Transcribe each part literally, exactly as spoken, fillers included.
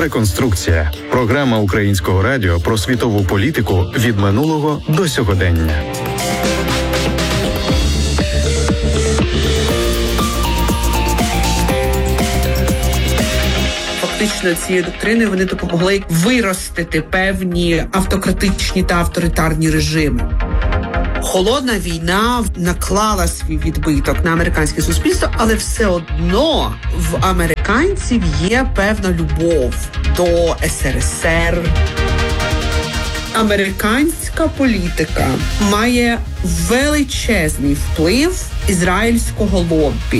Реконструкція. Програма Українського радіо про світову політику від минулого до сьогодення. Фактично цієї доктрини вони допомогли виростити певні автократичні та авторитарні режими. Холодна війна наклала свій відбиток на американське суспільство, але все одно в американців є певна любов до ес ер ес ер. Американська політика має величезний вплив ізраїльського лоббі.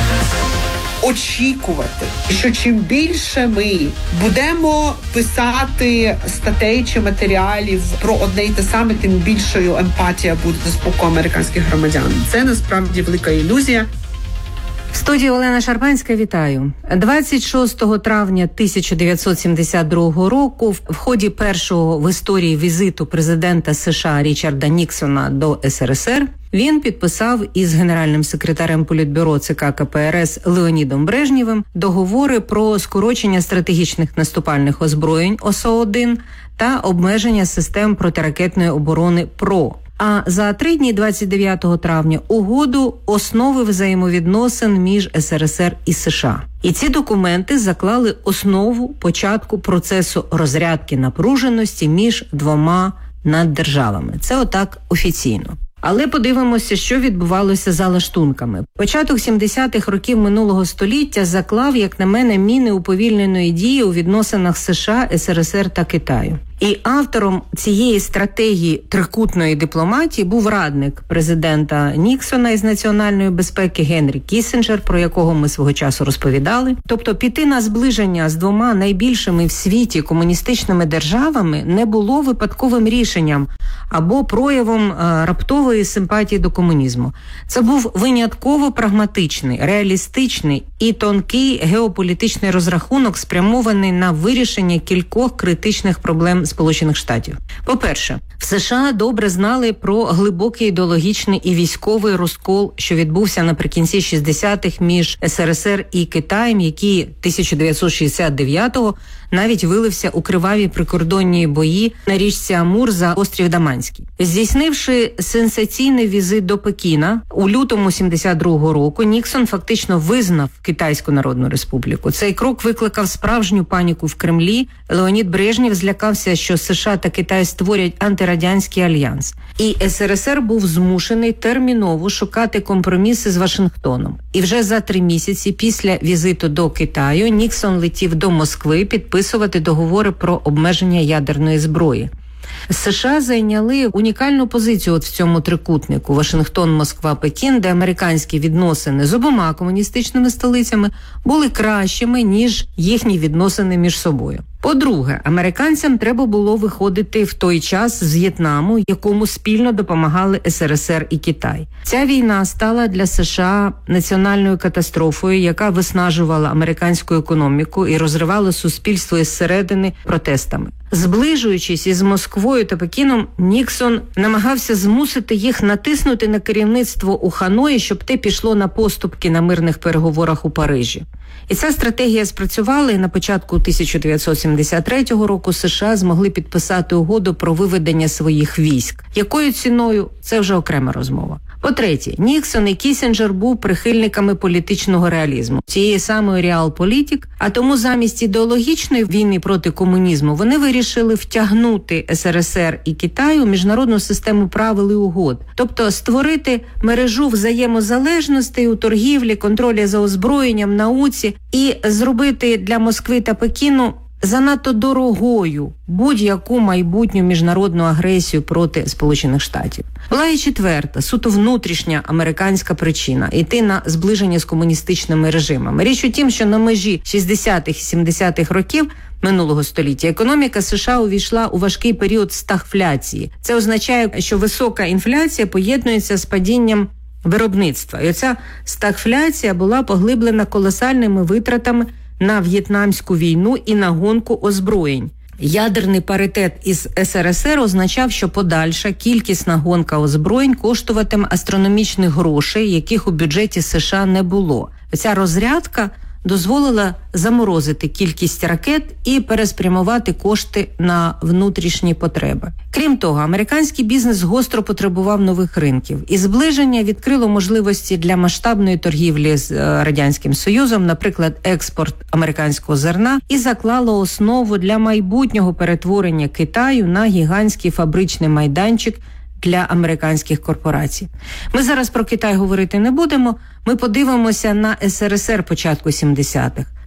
Очікувати, що чим більше ми будемо писати статей чи матеріалів про одне й те саме, тим більшою емпатія буде з боку американських громадян. Це насправді велика ілюзія. В студії Олена Шарпанська, вітаю. двадцять шостого травня тисяча дев'ятсот сімдесят другого року в ході першого в історії візиту президента США Річарда Ніксона до ес ер ес ер він підписав із генеральним секретарем Політбюро ЦК ка пе ер ес Леонідом Брежнєвим договори про скорочення стратегічних наступальних озброєнь о ес о один та обмеження систем протиракетної оборони ПРО. А за три дні двадцять дев'ятого травня угоду основи взаємовідносин між ес ер ес ер і США. І ці документи заклали основу початку процесу розрядки напруженості між двома наддержавами. Це отак офіційно. Але подивимося, що відбувалося за лаштунками. Початок сімдесятих років минулого століття заклав, як на мене, міни уповільненої дії у відносинах США, ес ер ес ер та Китаю. І автором цієї стратегії трикутної дипломатії був радник президента Ніксона із національної безпеки Генрі Кіссінджер, про якого ми свого часу розповідали. Тобто піти на зближення з двома найбільшими в світі комуністичними державами не було випадковим рішенням або проявом а, раптової симпатії до комунізму. Це був винятково прагматичний, реалістичний і тонкий геополітичний розрахунок, спрямований на вирішення кількох критичних проблем Сполучених Штатів. По-перше, в США добре знали про глибокий ідеологічний і військовий розкол, що відбувся наприкінці шістдесятих між ес ер ес ер і Китаєм, який тисяча дев'ятсот шістдесят дев'ятого навіть вилився у криваві прикордонні бої на річці Амур за острів Даманський. Здійснивши сенсаційний візит до Пекіна у лютому сімдесят другого року, Ніксон фактично визнав Китайську Народну Республіку. Цей крок викликав справжню паніку в Кремлі. Леонід Брежнєв злякався, що США та Китай створять антирадянський альянс. І ес ер ес ер був змушений терміново шукати компроміси з Вашингтоном. І вже за три місяці після візиту до Китаю Ніксон летів до Москви підписувати договори про обмеження ядерної зброї. США зайняли унікальну позицію от в цьому трикутнику Вашингтон, Москва, Пекін, де американські відносини з обома комуністичними столицями були кращими, ніж їхні відносини між собою. По-друге, американцям треба було виходити в той час з В'єтнаму, якому спільно допомагали ес ер ес ер і Китай. Ця війна стала для США національною катастрофою, яка виснажувала американську економіку і розривала суспільство із середини протестами. Зближуючись із Москвою та Пекіном, Ніксон намагався змусити їх натиснути на керівництво у Ханої, щоб те пішло на поступки на мирних переговорах у Парижі. І ця стратегія спрацювала, і на початку тисяча дев'ятсот сімдесят третього року США змогли підписати угоду про виведення своїх військ. Якою ціною – це вже окрема розмова. По-третє, Ніксон і Кіссінджер був прихильниками політичного реалізму, цієї самої реалполітик, а тому замість ідеологічної війни проти комунізму вони вирішили втягнути ес ер ес ер і Китай у міжнародну систему правил і угод. Тобто створити мережу взаємозалежностей у торгівлі, контролі за озброєнням, науці і зробити для Москви та Пекіну занадто дорогою будь-яку майбутню міжнародну агресію проти Сполучених Штатів. Була і четверта, суто внутрішня американська причина – йти на зближення з комуністичними режимами. Річ у тім, що на межі шістдесятих і сімдесятих років минулого століття економіка США увійшла у важкий період стагфляції. Це означає, що висока інфляція поєднується з падінням виробництва. І оця стагфляція була поглиблена колосальними витратами на В'єтнамську війну і на гонку озброєнь. Ядерний паритет із ес ер ес ер означав, що подальша кількісна гонка озброєнь коштуватиме астрономічних грошей, яких у бюджеті США не було. Ця розрядка дозволила заморозити кількість ракет і переспрямувати кошти на внутрішні потреби. Крім того, американський бізнес гостро потребував нових ринків, і зближення відкрило можливості для масштабної торгівлі з Радянським Союзом, наприклад, експорт американського зерна, і заклало основу для майбутнього перетворення Китаю на гігантський фабричний майданчик для американських корпорацій. Ми зараз про Китай говорити не будемо, ми подивимося на ес ер ес ер початку сімдесятих.